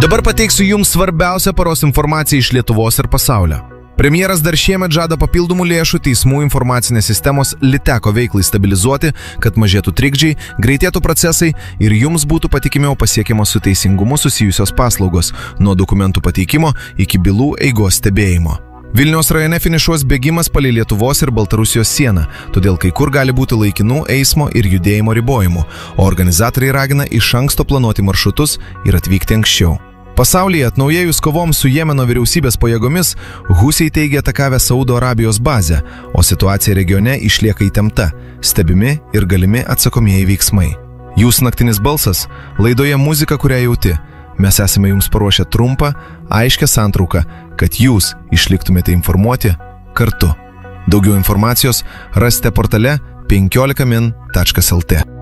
Dabar pateiksiu jums svarbiausią paros informaciją iš Lietuvos ir pasaulio. Premjeras dar šiemet žada papildomų lėšų teismų informacinės sistemos Liteko veiklai stabilizuoti, kad mažėtų trikdžiai, greitėtų procesai ir jums būtų patikimiau pasiekiamos su teisingumu susijusios paslaugos, nuo dokumentų pateikimo iki bylų eigos stebėjimo. Vilniaus rajone finišuos bėgimas palei Lietuvos ir Baltarusijos sieną, todėl kai kur gali būti laikinų eismo ir judėjimo ribojimų, o organizatoriai ragina iš anksto planuoti maršrutus ir atvykti anksčiau. Pasaulyje atnaujėjus kovoms su Jemeno vyriausybės pajėgomis, Husiai teigia atakavę Saudo Arabijos bazę, o situacija regione išlieka įtempta, stebimi ir galimi atsakomieji veiksmai. Jūsų naktinis balsas laidoje Muzika, kurią jauti. Mes esame jums paruošę trumpą, aiškę santrauką, kad jūs išliktumėte informuoti kartu. Daugiau informacijos rasite portale 15min.lt.